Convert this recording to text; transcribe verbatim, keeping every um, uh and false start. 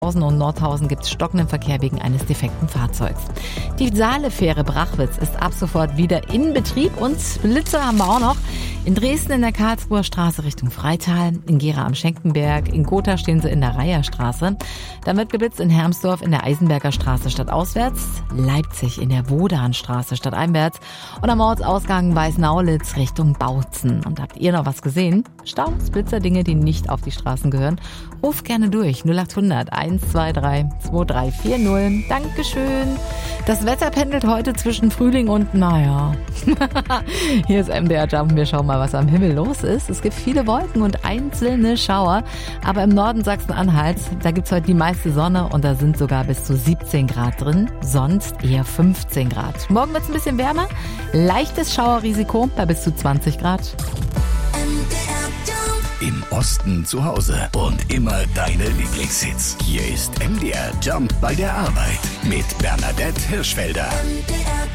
Oberhausen und Nordhausen gibt es stockenden Verkehr wegen eines defekten Fahrzeugs. Die Saalefähre Brachwitz ist ab sofort wieder in Betrieb und Blitze haben wir auch noch. In Dresden in der Karlsruher Straße Richtung Freital, in Gera am Schenkenberg, in Gotha stehen sie in der Reiherstraße. Dann wird geblitzt in Hermsdorf in der Eisenberger Straße stadtauswärts, Leipzig in der Wodanstraße stadteinwärts und am Ortsausgang Weißnaulitz Richtung Bautzen. Und habt ihr noch was gesehen? Staus, Blitzer, Dinge, die nicht auf die Straßen gehören? Ruft gerne durch null acht hundert eins zwei drei zwei drei vier null. Dankeschön. Das Wetter pendelt heute zwischen Frühling und naja. Hier ist M D R Jump. Wir schauen mal, was am Himmel los ist. Es gibt viele Wolken und einzelne Schauer. Aber im Norden Sachsen-Anhalts, da gibt's heute die meiste Sonne und da sind sogar bis zu siebzehn Grad drin. Sonst eher fünfzehn Grad. Morgen wird's ein bisschen wärmer. Leichtes Schauerrisiko bei bis zu zwanzig Grad. Im Osten zu Hause und immer deine Lieblingshits. Hier ist M D R Jump bei der Arbeit mit Bernadette Hirschfelder.